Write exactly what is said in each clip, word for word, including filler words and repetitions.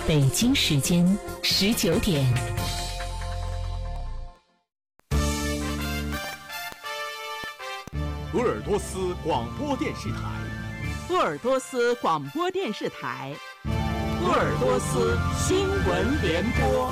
北京时间十九点。 鄂尔多斯广播电视台， 鄂尔多斯广播电视台，鄂尔多斯新闻联播。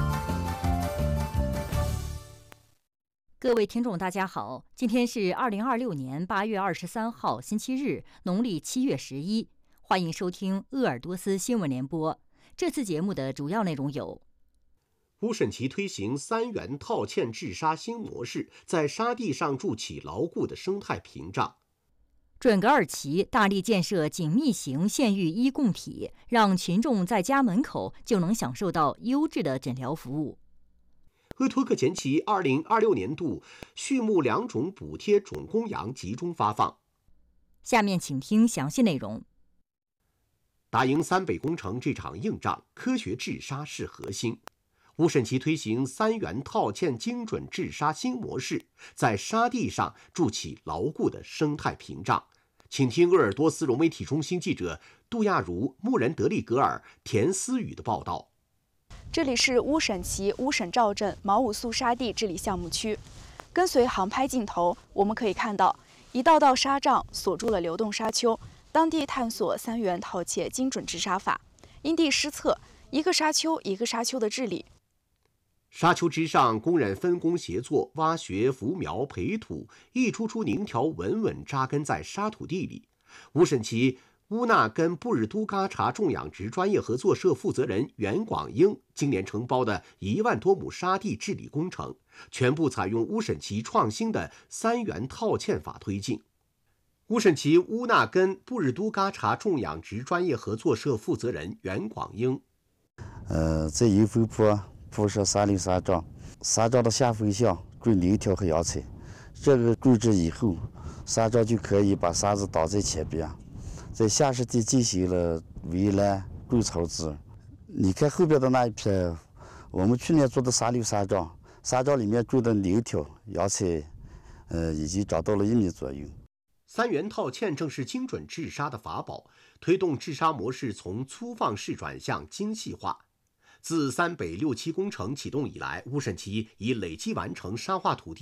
各位听众，大家好，今天是二零二六年八月二十三号，星期日，农历七月十一。欢迎收听鄂尔多斯新闻联播。这次节目的主要内容有： 乌审其推行三元套嵌治沙新模式，在沙地上筑起牢固的生态屏障； 准噶尔奇大力建设紧密型县域医共体，让群众在家门口就能享受到优质的诊疗服务； 鄂托克前旗二零二六年度畜牧两种补贴种公羊集中发放。 下面请听详细内容。 打赢三北工程这场硬仗，科学治沙是核心。乌审其推行三元套嵌精准治沙新模式，在沙地上筑起牢固的生态屏障。请听鄂尔多斯融媒体中心记者杜亚茹、穆仁德利格尔、田思雨的报道。 这里是乌审其乌审肇镇毛五素沙地治理项目区。跟随航拍镜头，我们可以看到一道道沙障锁住了流动沙丘。当地探索三元套嵌精准治沙法，因地施策，一个沙丘一个沙丘的治理。 沙丘之上，工人分工协作，挖掘、扶苗、培土，一株株宁条稳稳扎根在沙土地里。乌审其乌纳根布日都嘎查种养殖专业合作社负责人袁广英今年承包的一万多亩沙地治理工程，全部采用乌审其创新的三元套嵌法推进。乌审其乌纳根布日都嘎查种养殖专业合作社负责人袁广英， 呃，在油肥坡铺设沙溜沙桩，沙桩的下方向种柳条和芽菜。这个种植以后，沙桩就可以把沙子倒在前边，在下湿地进行了围栏、种草枝。你看后边的那一片，我们去年做的沙溜沙桩，沙桩里面种的柳条、芽菜，呃，已经长到了一米左右。 三元套嵌正是精准治沙的法宝，推动治沙模式从粗放式转向精细化。自三北六期工程启动以来，乌审其已累计完成沙化土地